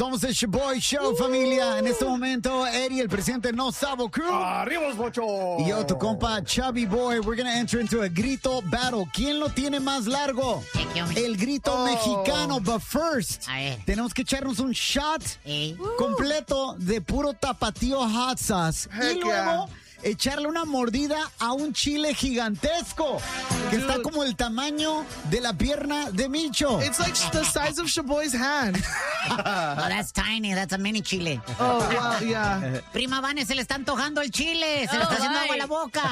Somos el Shaboy Show, familia. En este momento, Eddie, el presidente No Sabo Crew. ¡Arriba los bochos! Y yo, tu compa, Chubby Boy. We're gonna enter into a grito battle. ¿Quién lo tiene más largo? El grito mexicano. But first, tenemos que echarnos un shot completo de puro tapatío hot sauce. Y luego echarle una mordida a un chile gigantesco que está como el tamaño de la pierna de Micho. It's like the size of Shaboy's hand. Oh, that's tiny. That's a mini chile. Oh, wow, yeah. Prima Vane, se le está antojando el chile. Se le está haciendo agua a la boca.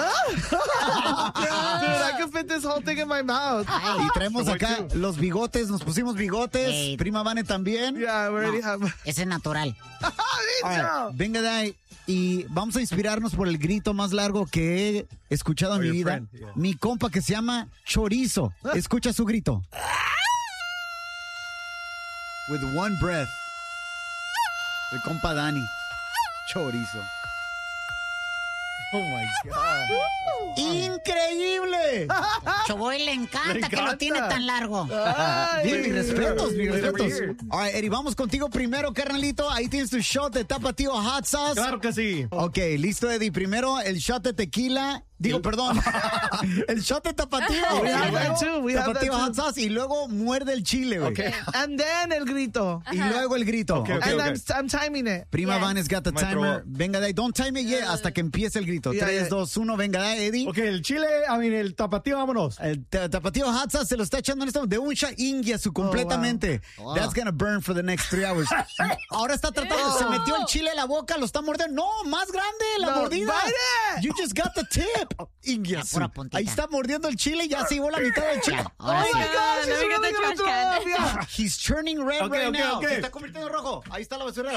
Dude, I can fit this whole thing in my mouth. Y traemos acá los bigotes. Nos pusimos bigotes. Prima Vane también. Yeah, we already have. Ese es natural. Venga de ahí. Y vamos a inspirarnos por el grito más largo que he escuchado en mi vida. Mi compa que se llama Chorizo. Escucha su grito. With one breath. El compa Dani. Chorizo. Oh my God. ¡Increíble! Choboy le encanta que lo tiene tan largo. Mis respetos. All right, Eddie, vamos contigo primero, carnalito. Ahí tienes tu shot de tapatío hot sauce. Claro que sí. Ok, listo, Eddie. Primero el shot de tequila. Digo, perdón. El shot de tapatío. We have that too. We have that Tapatío hot too. sauce. Y luego muerde el chile, güey. Okay. And then el grito. Y luego el grito. Okay. And I'm timing it. Prima Van's got the Maestro. timer. Venga de ahí. Don't time it yet hasta que empiece el grito. 3, 2, 1. Venga de ahí, Eddie. Ok, el chile, el tapatío, vámonos. El tapatío hot sauce se lo está echando en esto de un shot Ingiasu completamente. Wow. That's gonna burn for the next 3 hours. Ahora está tratando, se metió el chile a la boca, lo está mordiendo. No, más grande la mordida. bite it. You just got the tip. Ingiasu. pura puntita. Ahí está mordiendo el chile y ya se llevó la mitad del chile. Ahora sí. Gosh, let me get the trash can. Yeah. He's turning red Okay, right okay, now. okay. Se está convirtiendo en rojo. Ahí está la basurero.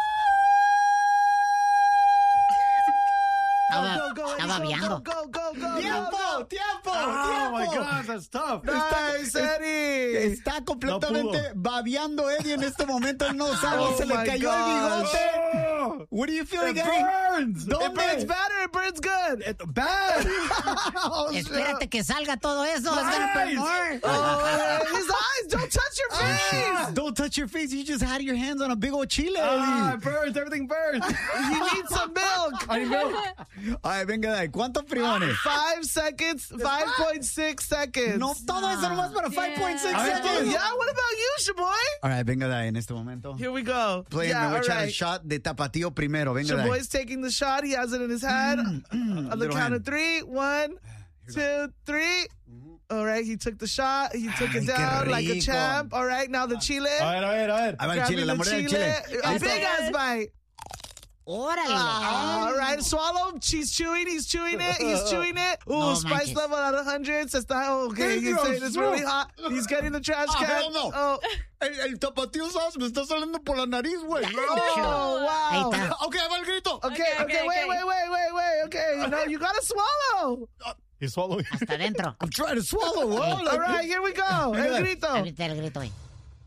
Estaba viando. Go. ¡Tiempo! Oh my God, that's tough. Nice, Eddie. Está completamente No babeando Eddie en este momento. Él no sabe, Oh se le my cayó el gosh. bigote. Oh, What are you feeling, it Eddie? burns. ¿Dónde? It burns bad or it burns good? It's bad. Espérate que salga todo eso. It's gonna burn more. Oh, his eyes. Don't touch your face. Don't touch your face. You just had your hands on a big old chile. Ah, it burns. Everything burns. You need some milk. I know. Ay, venga de ahí. ¿Cuántos friones? 5 seconds. 5.6 seconds. No, todo eso nomás para 5.6 seconds. Yeah, what about you, Shaboy? All right, venga de ahí en este momento. Here we go. Play, yeah, me voy a all echar el right. shot de tapatío primero. Venga de ahí. Shaboy's taking the shot. He has it in his hand. On the little count hand. of 3. 1, 2, 3. All right, he took the shot. He took it Ay, qué down like a rico. champ. All right, now the chile. A ver. Ahí va el chile, la mordida del chile. A big ass bite. Órale. All right, swallow. He's chewing it. He's chewing it. Ooh, No spice manches. level out of 100. Okay, he's saying it's really hot. He's getting the trash can. hell no. Oh, El tapatío sauce me está saliendo por la nariz, güey. oh, Ahí wow. está. Ok, ahí va el grito. Okay, Okay, wait. Okay, no, you gotta swallow. He's swallowing. Hasta adentro. I'm trying to swallow. Whoa, All right, here we go. El grito. Ahorita el grito ahí.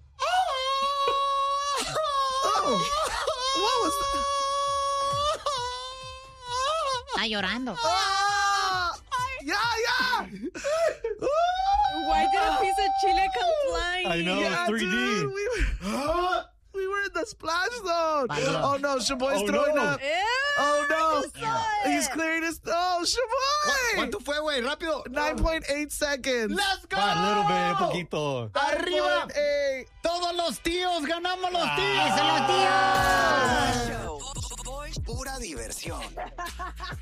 Oh, what was that? Está llorando. Yeah. Why did a piece of chile come flying? I know. Yeah, 3D. dude, we were in the splash zone. Valió. Oh no, Shaboy's Oh, throwing no. up. Ew, Oh no, I saw it. he's clearing his. Oh, Shaboy. ¿Cuánto fue, güey? Rápido. 9.8 seconds. Let's go. A little bit, poquito. Arriba. 9.8. Todos los tíos, ganamos los tíos. ¡Eso los tíos! Pura diversión.